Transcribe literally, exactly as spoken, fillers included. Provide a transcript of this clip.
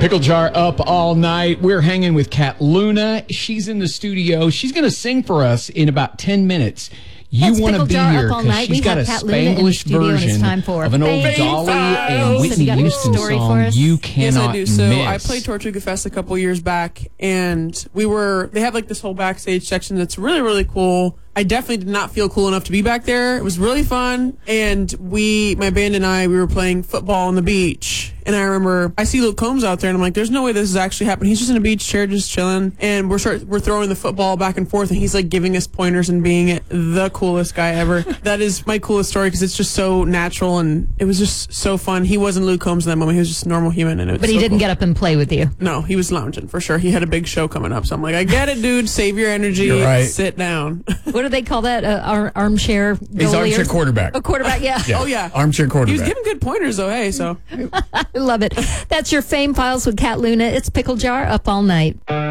Pickle Jar up all night. We're hanging with Kat Luna. She's in the studio. She's going to sing for us in about ten minutes. You want to be here because she's got a Spanglish version of an old Dolly and Whitney Houston song you cannot Yes, I do. So miss. I played Tortuga Fest a couple years back, and we were, they have like this whole backstage section that's really, really cool. I definitely did not feel cool enough to be back there. It was really fun. And we, my band and I, we were playing football on the beach. And I remember, I see Luke Combs out there, and I'm like, there's no way this is actually happening. He's just in a beach chair, just chilling. And we're start, we're throwing the football back and forth, and he's like giving us pointers and being the coolest guy ever. That is my coolest story because it's just so natural, and it was just so fun. He wasn't Luke Combs in that moment. He was just a normal human. And it was But he so didn't cool. get up and play with you. No, he was lounging for sure. He had a big show coming up. So I'm like, I get it, dude. Save your energy. You're right. Sit down. What do they call that? Uh, ar- armchair goalie? He's armchair or- quarterback. A quarterback, yeah. Yeah. Oh, yeah. Armchair He was quarterback. giving good pointers, though. Hey, so. I love it. That's your Fame Files with Kat Luna. It's Pickle Jar up all night.